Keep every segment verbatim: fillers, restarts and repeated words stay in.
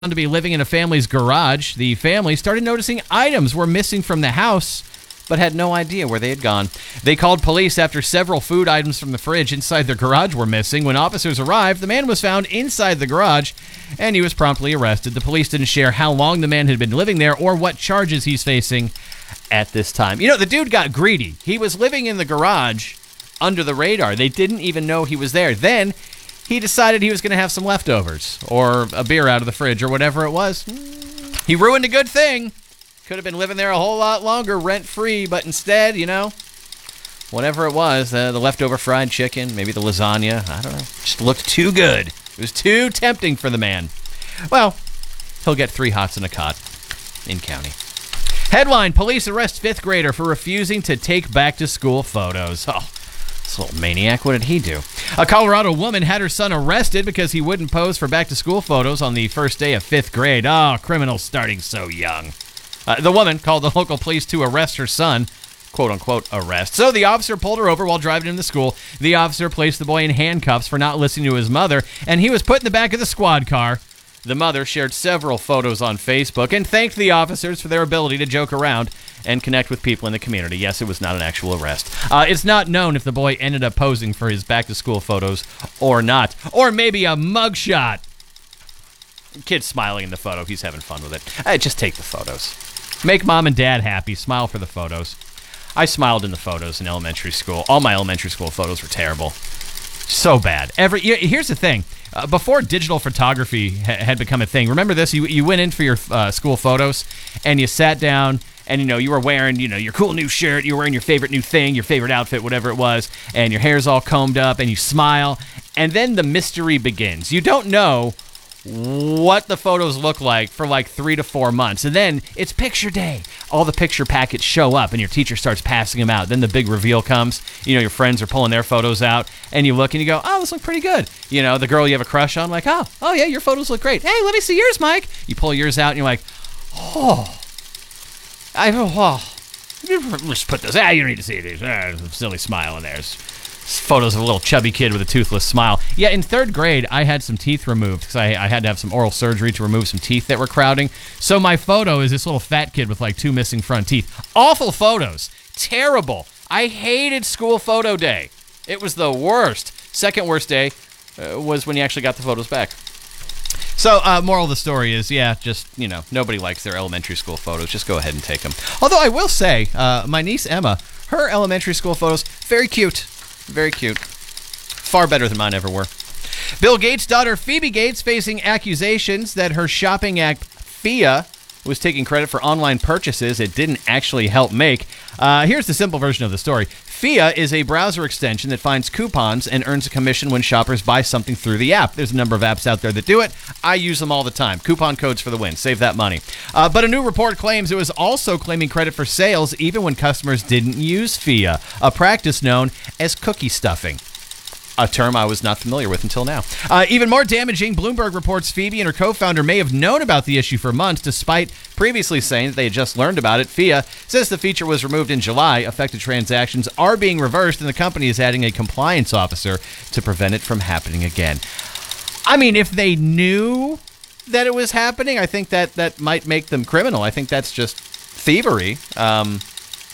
to be living in a family's garage. The family started noticing items were missing from the house, but had no idea where they had gone. They called police after several food items from the fridge inside their garage were missing. When officers arrived, the man was found inside the garage, and he was promptly arrested. The police didn't share how long the man had been living there or what charges he's facing at this time. You know, the dude got greedy. He was living in the garage under the radar. They didn't even know he was there. Then he decided he was going to have some leftovers or a beer out of the fridge or whatever it was. He ruined a good thing. Could have been living there a whole lot longer, rent-free, but instead, you know, whatever it was, uh, the leftover fried chicken, maybe the lasagna, I don't know, just looked too good. It was too tempting for the man. Well, he'll get three hots and a cot in county. Headline, police arrest fifth grader for refusing to take back-to-school photos. Oh, this little maniac, what did he do? A Colorado woman had her son arrested because he wouldn't pose for back-to-school photos on the first day of fifth grade. Oh, criminals starting so young. Uh, the woman called the local police to arrest her son, quote-unquote arrest. So the officer pulled her over while driving him to school. The officer placed the boy in handcuffs for not listening to his mother, and he was put in the back of the squad car. The mother shared several photos on Facebook and thanked the officers for their ability to joke around and connect with people in the community. Yes, it was not an actual arrest. Uh, it's not known if the boy ended up posing for his back-to-school photos or not. Or maybe a mugshot. Kid's smiling in the photo. He's having fun with it. Uh, just take the photos. Make mom and dad happy. Smile for the photos. I smiled in the photos in elementary school. All my elementary school photos were terrible. So bad. Every Here's the thing. Uh, before digital photography ha- had become a thing, remember this? You you went in for your uh, school photos, and you sat down, and you know you were wearing you know your cool new shirt, you were wearing your favorite new thing, your favorite outfit, whatever it was, and your hair's all combed up, and you smile, and then the mystery begins. You don't know what the photos look like for like three to four months. And then it's picture day. All the picture packets show up and your teacher starts passing them out. Then the big reveal comes. You know, your friends are pulling their photos out and you look and you go, oh, this looks pretty good. You know, the girl you have a crush on, like, oh, oh yeah, your photos look great. Hey, let me see yours, Mike. You pull yours out and you're like, oh, I, oh, let's put this. Ah, you don't need to see these. Ah, silly smile in there. Photos of a little chubby kid with a toothless smile. Yeah, in third grade, I had some teeth removed because I, I had to have some oral surgery to remove some teeth that were crowding. So my photo is this little fat kid with like two missing front teeth. Awful photos. Terrible. I hated school photo day. It was the worst. Second worst day uh, was when you actually got the photos back. So, uh, moral of the story is, yeah, just, you know, nobody likes their elementary school photos. Just go ahead and take them. Although I will say, uh, my niece Emma, her elementary school photos, very cute. Very cute. Far better than mine ever were. Bill Gates' daughter Phoebe Gates facing accusations that her shopping app Fia was taking credit for online purchases it didn't actually help make. Uh, here's the simple version of the story. Fia is a browser extension that finds coupons and earns a commission when shoppers buy something through the app. There's a number of apps out there that do it. I use them all the time. Coupon codes for the win. Save that money. Uh, but a new report claims it was also claiming credit for sales even when customers didn't use Fia, a practice known as cookie stuffing. A term I was not familiar with until now. Uh, even more damaging, Bloomberg reports Phoebe and her co-founder may have known about the issue for months, despite previously saying that they had just learned about it. Fia says the feature was removed in July. Affected transactions are being reversed, and the company is adding a compliance officer to prevent it from happening again. I mean, if they knew that it was happening, I think that that might make them criminal. I think that's just thievery. Um,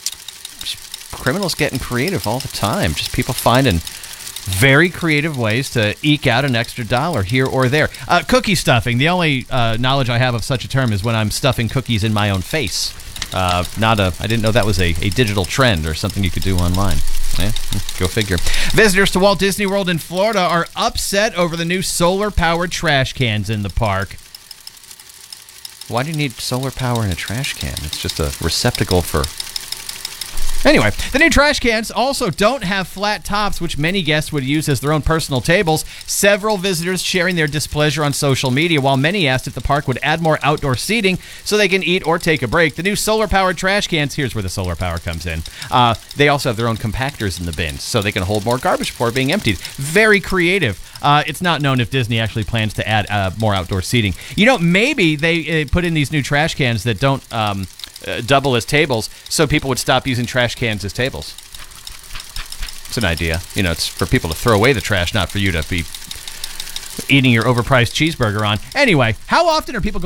criminals getting creative all the time. Just people finding very creative ways to eke out an extra dollar here or there. Uh, cookie stuffing. The only uh, knowledge I have of such a term is when I'm stuffing cookies in my own face. Uh, not a. I didn't know that was a, a digital trend or something you could do online. Eh, go figure. Visitors to Walt Disney World in Florida are upset over the new solar-powered trash cans in the park. Why do you need solar power in a trash can? It's just a receptacle for... Anyway, the new trash cans also don't have flat tops, which many guests would use as their own personal tables. Several visitors sharing their displeasure on social media, while many asked if the park would add more outdoor seating so they can eat or take a break. The new solar-powered trash cans, here's where the solar power comes in. Uh, they also have their own compactors in the bins, so they can hold more garbage before being emptied. Very creative. Uh, it's not known if Disney actually plans to add uh, more outdoor seating. You know, maybe they uh, put in these new trash cans that don't... Um, Uh, double as tables, so people would stop using trash cans as tables. It's an idea. You know, it's for people to throw away the trash, not for you to be eating your overpriced cheeseburger on. Anyway, how often are people